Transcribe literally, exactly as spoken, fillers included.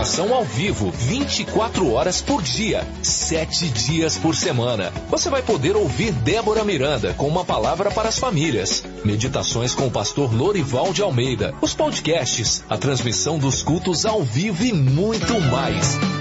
programação ao vivo, vinte e quatro horas por dia, sete dias por semana. Você vai poder ouvir Débora Miranda com uma palavra para as famílias, meditações com o pastor Lorival de Almeida, os podcasts, a transmissão dos cultos ao vivo e muito mais.